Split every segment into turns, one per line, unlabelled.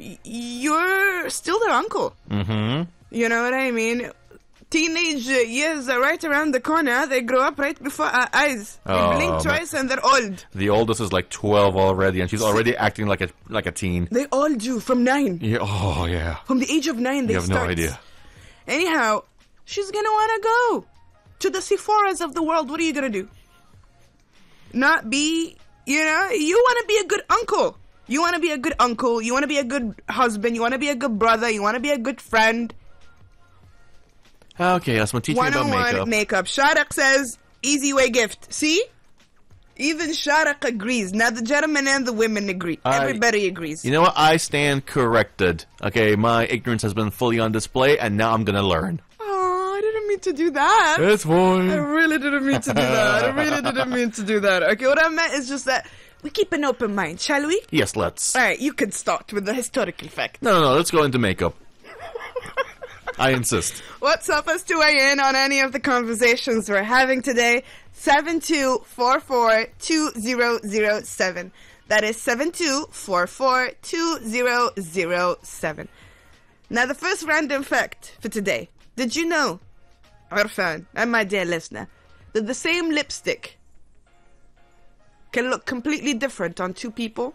you're still their uncle.
Mm-hmm.
You know what I mean? Teenage years are right around the corner. They grow up right before our eyes. They blink twice and they're old.
The oldest is like 12 already, and she's already acting like a teen.
They all do, from 9.
Yeah. Oh, yeah.
From the age of 9, they
You have
start.
no idea.
Anyhow, she's going to want to go to the Sephoras of the world. What are you going to do? Not be, you want to be a good uncle. You want to be a good uncle. You want to be a good husband. You want to be a good brother. You want to be a good friend.
Okay, Asma, teach me about makeup.
Makeup. Sharak says, easy way gift. See? Even Sharak agrees. Now the gentlemen and the women agree. Everybody agrees.
You know what? I stand corrected. Okay, my ignorance has been fully on display, and now I'm gonna learn.
Oh, I didn't mean to do that.
It's fine.
I really didn't mean to do that. Okay, what I meant is just that we keep an open mind, shall we?
Yes, let's.
Alright, you can start with the historical fact.
No, let's go into makeup. I insist.
WhatsApp us to weigh in on any of the conversations we're having today. 7244-2007. That is 7244-2007. Now, the first random fact for today. Did you know, Irfan, and my dear listener, that the same lipstick can look completely different on two people?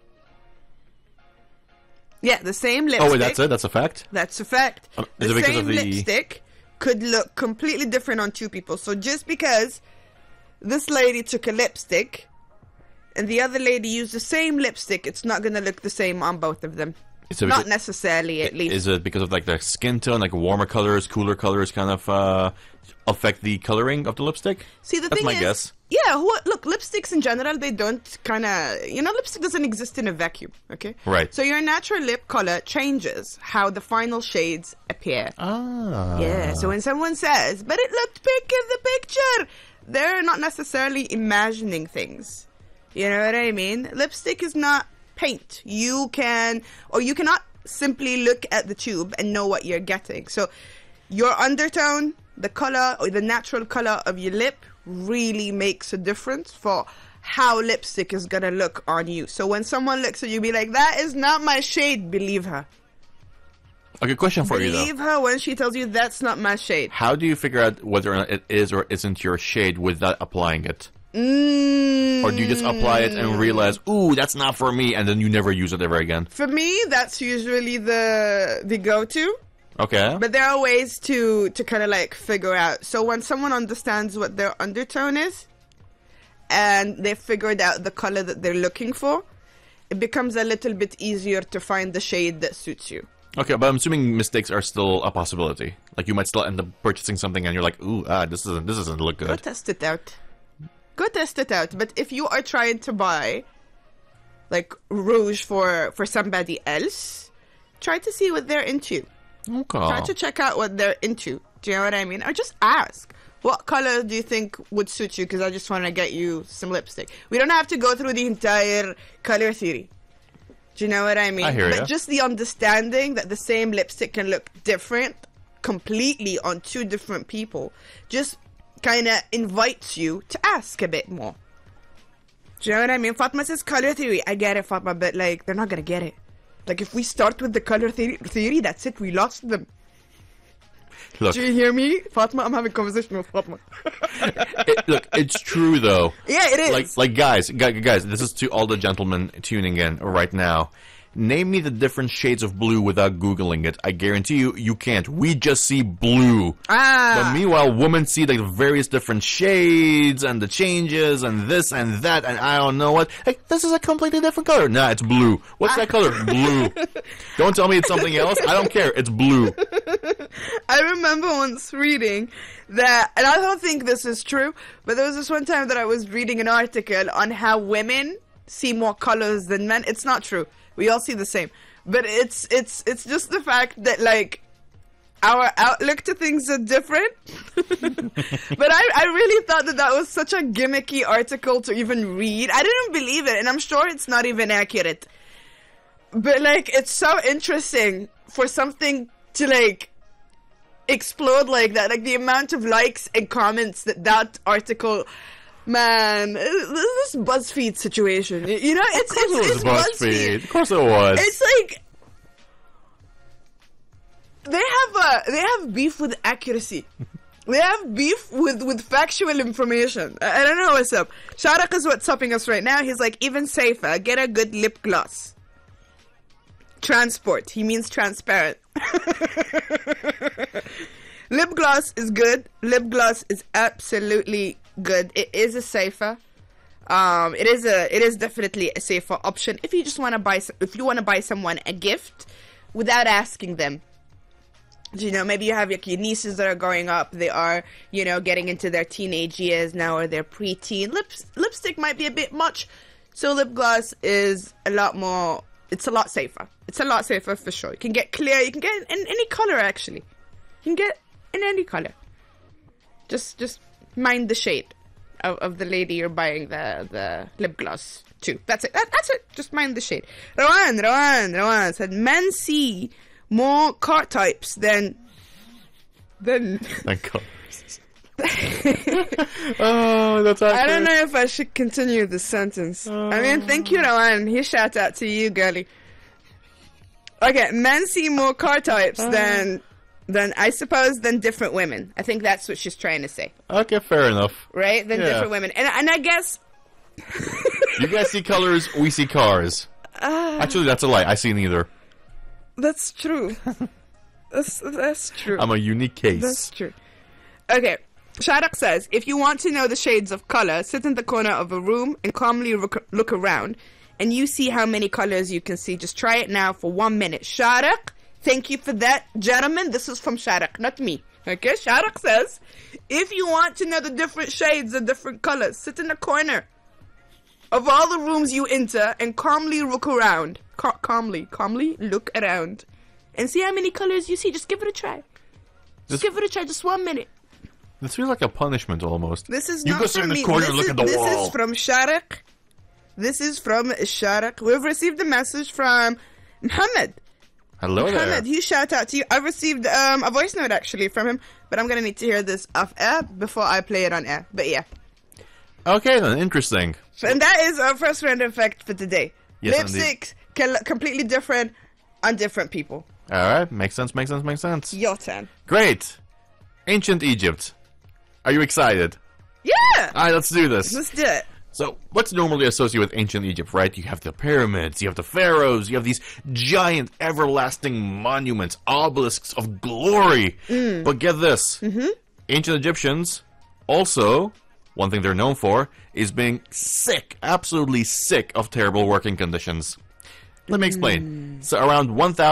Yeah, the same lipstick.
Oh, wait, that's it? That's a fact?
That's a fact.
Is it
The
because
same
of the...
lipstick could look completely different on two people. So just because this lady took a lipstick and the other lady used the same lipstick, it's not going to look the same on both of them. Not necessarily, at least.
Is it because of like the skin tone, like warmer colors, cooler colors kind of affect the coloring of the lipstick?
See,
That's my guess.
Yeah, look, lipsticks in general, they don't kind of... lipstick doesn't exist in a vacuum, okay?
Right.
So your natural lip color changes how the final shades appear.
Ah.
Yeah, so when someone says, but it looked pink in the picture, they're not necessarily imagining things. You know what I mean? Lipstick is not paint. You cannot simply look at the tube and know what you're getting. So your undertone, the color or the natural color of your lip really makes a difference for how lipstick is gonna look on you. So when someone looks at you, be like, that is not my shade, believe her.
Okay, question for you though.
Believe her when she tells you that's not my shade.
How do you figure out whether or not it is or isn't your shade without applying it? Or do you just apply it and realize, ooh, that's not for me, and then you never use it ever again?
For me, that's usually the go-to.
Okay.
But there are ways to kind of like figure out. So when someone understands what their undertone is, and they've figured out the color that they're looking for, it becomes a little bit easier to find the shade that suits you.
Okay, but I'm assuming mistakes are still a possibility. Like you might still end up purchasing something and you're like, ooh, this doesn't look good.
Go test it out. But if you are trying to buy like rouge for somebody else, try to see what they're into.
Okay.
Try to check out what they're into. Do you know what I mean? Or just ask, what color do you think would suit you? Because I just want to get you some lipstick. We don't have to go through the entire color theory. Do you know what I mean?
I hear
But
ya.
just the understanding that the same lipstick can look different completely on two different people just kind of invites you to ask a bit more. Do you know what I mean? Fatma says color theory. I get it, Fatma, but like, they're not going to get it. Like, if we start with the color theory, that's it. We lost them.
Look,
Do you hear me? Fatma, I'm having a conversation with Fatma.
look, it's true though.
Yeah, it is.
Like guys, this is to all the gentlemen tuning in right now. Name me the different shades of blue without Googling it. I guarantee you can't. We just see blue. But meanwhile, women see the various different shades and the changes and this and that and I don't know what. Hey, this is a completely different color. Nah, it's blue. What's that color? Blue. Don't tell me it's something else. I don't care. It's blue.
I remember once reading that, and I don't think this is true, but there was this one time that I was reading an article on how women see more colors than men. It's not true. We all see the same. But it's just the fact that, like, our outlook to things are different. But I really thought that was such a gimmicky article to even read. I didn't believe it, and I'm sure it's not even accurate. But, like, it's so interesting for something to, like, explode like that. Like, the amount of likes and comments that article... Man, this BuzzFeed situation, you know, it's
BuzzFeed. Of course it was.
It's like, they have beef with accuracy. They have beef with factual information. I don't know what's up. Sharak is what's upping us right now. He's like, even safer, get a good lip gloss. Transport. He means transparent. Lip gloss is good. Lip gloss is absolutely good. It is a safer. It is definitely a safer option if you just want to buy someone a gift without asking them. You know, maybe you have your nieces that are growing up. They are, you know, getting into their teenage years now, or their preteen. Lipstick might be a bit much, so lip gloss is a lot more. It's a lot safer. It's a lot safer for sure. You can get clear. You can get in any color actually. You can get in any color. Just mind the shade of the lady you're buying the lip gloss to. That's it. That's it. Just mind the shade. Rawan said men see more car types than
colors. Oh, that's accurate.
I don't know if I should continue the sentence. I mean, thank you, Rawan. He shout out to you, girlie. Okay, men see more car types than different women. I think that's what she's trying to say.
Okay, fair enough.
Right? Than different women. And I guess
you guys see colors, we see cars. Actually, that's a lie. I see neither.
That's true. That's true.
I'm a unique case.
That's true. Okay. Sharak says, if you want to know the shades of color, sit in the corner of a room and calmly look around, and you see how many colors you can see. Just try it now for 1 minute. Sharak, thank you for that. Gentlemen, this is from Sharak, not me. Okay? Sharak says, if you want to know the different shades of different colors, sit in the corner of all the rooms you enter and calmly look around. Calmly look around and see how many colors you see. Just give it a try. Just give it a try. Just 1 minute.
This feels like a punishment almost.
This is
you
not
go sit
from
in the
me.
corner and look at the wall.
This is from Sharak. This is from Sharak. We've received a message from Muhammad.
Hello there.
Muhammad, he shout out to you. I received a voice note actually from him, but I'm gonna need to hear this off air before I play it on air. But yeah.
Okay then, interesting.
And that is our first random fact for today.
Yes,
lipsticks can look completely different on different people.
Alright, makes sense.
Your turn.
Great. Ancient Egypt. Are you excited?
Yeah!
Alright, let's do this.
Let's do it.
So, what's normally associated with ancient Egypt, right? You have the pyramids, you have the pharaohs, you have these giant, everlasting monuments, obelisks of glory. But get this. Ancient Egyptians also, one thing they're known for, is being sick, absolutely sick of terrible working conditions. Let me explain. So around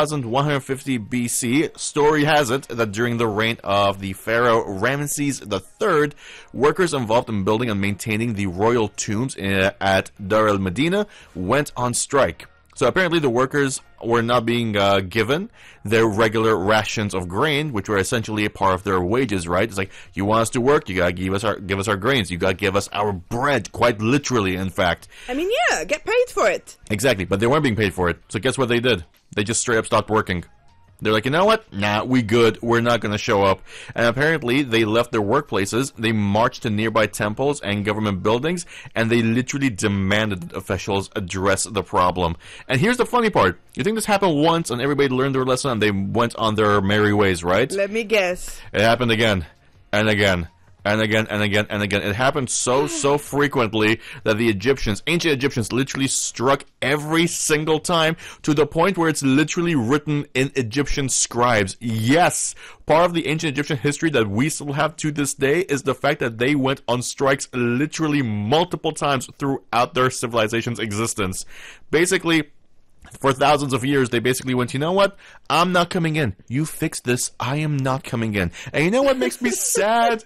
1150 BC, story has it that during the reign of the pharaoh Ramses III, workers involved in building and maintaining the royal tombs at Dar el-Medina went on strike. So apparently the workers were not being given their regular rations of grain, which were essentially a part of their wages, right? It's like, you want us to work, you gotta give us our grains, you gotta give us our bread, quite literally, in fact.
I mean, yeah, get paid for it.
Exactly, but they weren't being paid for it. So guess what they did? They just straight up stopped working. They're like, you know what? Nah, we good. We're not going to show up. And apparently, they left their workplaces. They marched to nearby temples and government buildings, and they literally demanded that officials address the problem. And here's the funny part. You think this happened once, and everybody learned their lesson, and they went on their merry ways, right?
Let me guess.
It happened again, and again. And again, and again, and again. It happened so frequently that the Egyptians, ancient Egyptians, literally struck every single time to the point where it's literally written in Egyptian scribes. Yes, part of the ancient Egyptian history that we still have to this day is the fact that they went on strikes literally multiple times throughout their civilization's existence. Basically, for thousands of years, they basically went, you know what? I'm not coming in. You fix this. I am not coming in. And you know what makes me sad?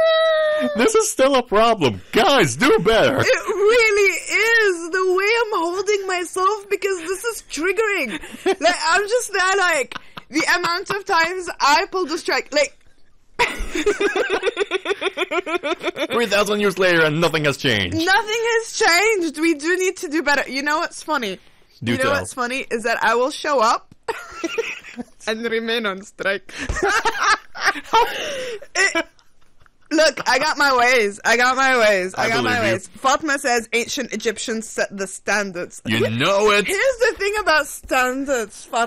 This is still a problem. Guys, do better.
It really is the way I'm holding myself because this is triggering. Like, I'm just there, like, the amount of times I pulled the strike, like,
3,000 years later and nothing has changed.
Nothing has changed. We do need to do better. You know what's funny? What's funny is that I will show up and remain on strike. Look, I got my ways. I got my ways. Fatma says ancient Egyptians set the standards.
You know it.
Here's the thing about standards, Fatma.